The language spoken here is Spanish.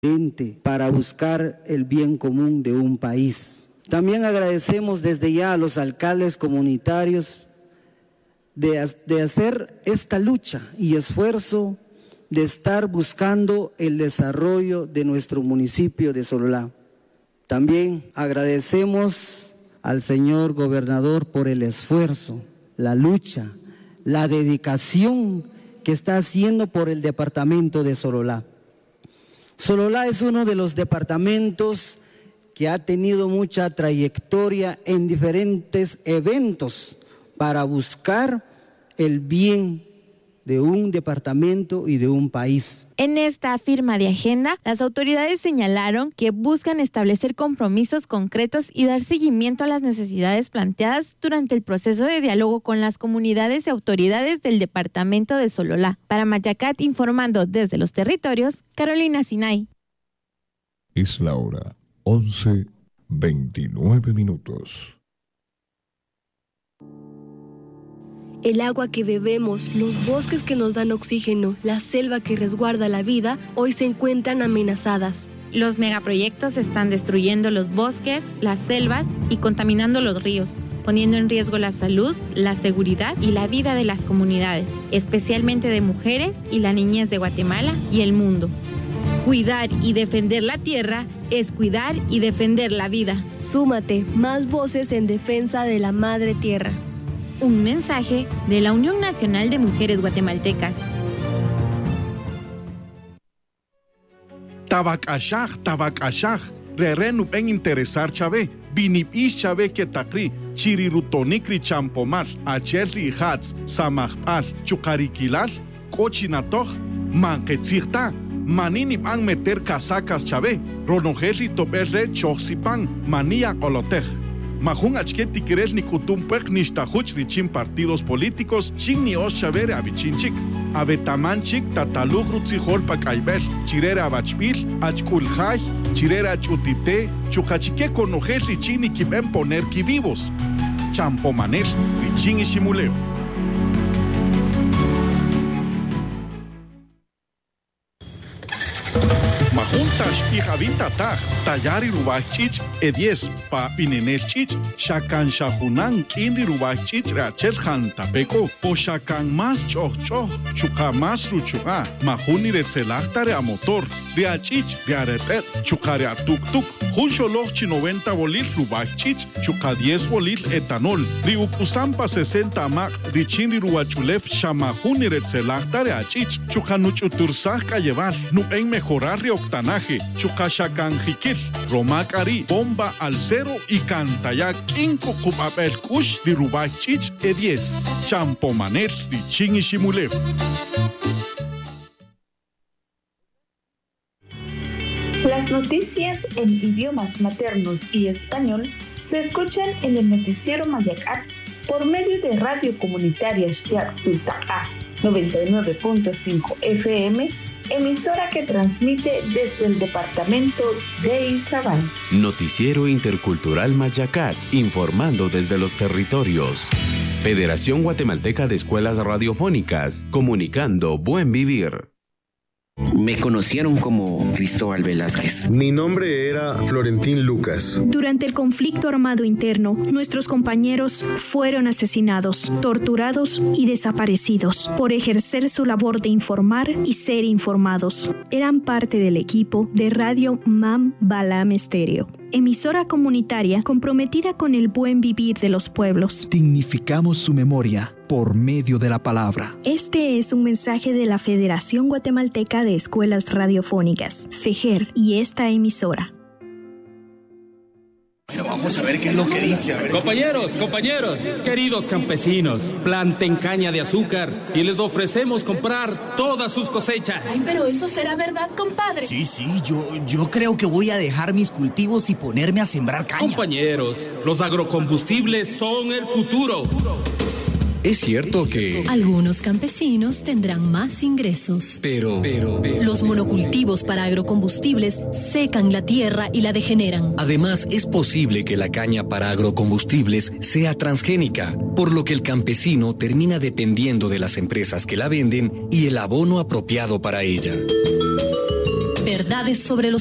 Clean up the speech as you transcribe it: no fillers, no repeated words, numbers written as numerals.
para buscar el bien común de un país. También agradecemos desde ya a los alcaldes comunitarios de hacer esta lucha y esfuerzo de estar buscando el desarrollo de nuestro municipio de Sololá. También agradecemos al señor gobernador por el esfuerzo, la lucha, la dedicación que está haciendo por el departamento de Sololá. Sololá es uno de los departamentos que ha tenido mucha trayectoria en diferentes eventos para buscar el bien de un departamento y de un país. En esta firma de agenda, las autoridades señalaron que buscan establecer compromisos concretos y dar seguimiento a las necesidades planteadas durante el proceso de diálogo con las comunidades y autoridades del departamento de Sololá. Para Mayacat, informando desde los territorios, Carolina Sinay. Es la hora 11:29. El agua que bebemos, los bosques que nos dan oxígeno, la selva que resguarda la vida, hoy se encuentran amenazadas. Los megaproyectos están destruyendo los bosques, las selvas y contaminando los ríos, poniendo en riesgo la salud, la seguridad y la vida de las comunidades, especialmente de mujeres y la niñez de Guatemala y el mundo. Cuidar y defender la tierra es cuidar y defender la vida. Súmate, más voces en defensa de la madre tierra. Un mensaje de la Unión Nacional de Mujeres Guatemaltecas. Tabak ashaj, rerenu en interesar chave, binip ish chave que takri, chirirutonikri champomal, achelri hats, samajpal, chukarikilal, cochinatoch, manquetzirta, maninip an meter casacas chave, ronojerri toberre choxipan, manía olotej. Majun achketi querel ni kutumpek ni shtahuch richin partidos políticos, chin ni os chavere abichinchik. Abetamanchik tataluj rutzijol pakaibel, chirera abachpil, achkuljay, chirera chutite, chukachike konojel richin y kiben poner kivivos. Champomanel, richin y shimuleo. Majuntas y javita taj, tallari rubachich, edies pa pinenelchich, shakan shahunan kindi rubachich rachel jantapeco, o shakan más chocho, chuka más ruchuga, majuni retzelactare a motor, riachich, riarepet, chukare a tuk-tuk, juncholochi 90 bolil rubachich, chuka 10 bolil etanol, riukusampa 60 amak, richini ruachulef, shamajuni retzelactare a chich, chukanuchutursaka llevar, nu en mejorar octanaje, chukashakanjikil, romakari, bomba al cero y cantayak, inco cupapel kush, di rubachich e 10, champomanel, di chingishimulev. Las noticias en idiomas maternos y español se escuchan en el noticiero Mayacat por medio de Radio Comunitaria Xtiac Sultacá 99.5 FM, emisora que transmite desde el departamento de Izabal. Noticiero Intercultural Mayacat, informando desde los territorios. Federación Guatemalteca de Escuelas Radiofónicas, comunicando buen vivir. Me conocieron como Cristóbal Velázquez. Mi nombre era Florentín Lucas. Durante el conflicto armado interno, nuestros compañeros fueron asesinados, torturados y desaparecidos por ejercer su labor de informar y ser informados. Eran parte del equipo de Radio Mam Balam Estéreo, emisora comunitaria comprometida con el buen vivir de los pueblos. Dignificamos su memoria por medio de la palabra. Este es un mensaje de la Federación Guatemalteca de Escuelas Radiofónicas, FEGER, y esta emisora. Pero vamos a ver qué es lo que dice. Compañeros, queridos campesinos, planten caña de azúcar y les ofrecemos comprar todas sus cosechas. Ay, pero eso será verdad, compadre. Sí, yo creo que voy a dejar mis cultivos y ponerme a sembrar caña. Compañeros, los agrocombustibles son el futuro. Es cierto que algunos campesinos tendrán más ingresos. Pero los monocultivos para agrocombustibles secan la tierra y la degeneran. Además, es posible que la caña para agrocombustibles sea transgénica, por lo que el campesino termina dependiendo de las empresas que la venden y el abono apropiado para ella. Verdades sobre los